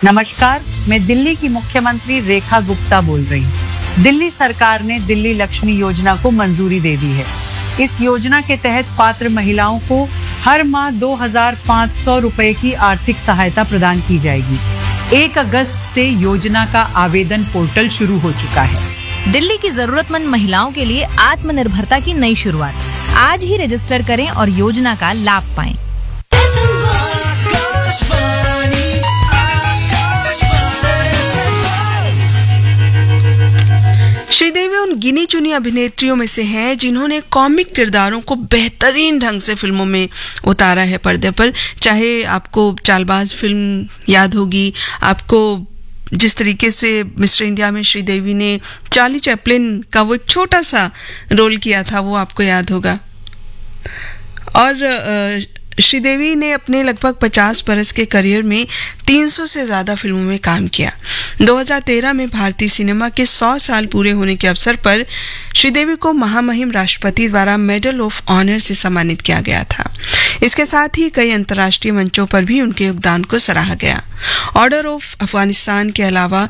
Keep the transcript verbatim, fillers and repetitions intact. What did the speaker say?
नमस्कार, मैं दिल्ली की मुख्यमंत्री रेखा गुप्ता बोल रही हूँ। दिल्ली सरकार ने दिल्ली लक्ष्मी योजना को मंजूरी दे दी है। इस योजना के तहत पात्र महिलाओं को हर माह दो हजार पाँच सौ रुपए की आर्थिक सहायता प्रदान की जाएगी। एक अगस्त से योजना का आवेदन पोर्टल शुरू हो चुका है। दिल्ली की जरूरतमंद महिलाओं के लिए आत्मनिर्भरता की नई शुरुआत। आज ही रजिस्टर करें और योजना का लाभ पाएं। श्रीदेवी उन गिनी चुनी अभिनेत्रियों में से हैं जिन्होंने कॉमिक किरदारों को बेहतरीन ढंग से फिल्मों में उतारा है पर्दे पर। चाहे आपको चालबाज फिल्म याद होगी, आपको जिस तरीके से मिस्टर इंडिया में श्रीदेवी ने चार्ली चैपलिन का वो एक छोटा सा रोल किया था, वो आपको याद होगा। और श्रीदेवी ने अपने लगभग पचास बरस के करियर में तीन सौ से ज़्यादा फिल्मों में काम किया। दो हज़ार तेरह में भारतीय सिनेमा के सौ साल पूरे होने के अवसर पर श्रीदेवी को महामहिम राष्ट्रपति द्वारा मेडल ऑफ ऑनर से सम्मानित किया गया था। इसके साथ ही कई अंतर्राष्ट्रीय मंचों पर भी उनके योगदान को सराहा गया। ऑर्डर ऑफ अफगानिस्तान के अलावा